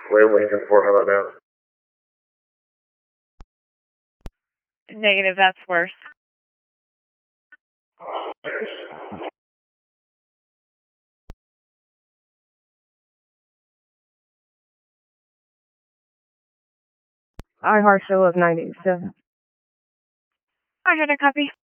Way Lincoln 4, how about now? Negative, that's worse. I heart show of 97. I had a copy.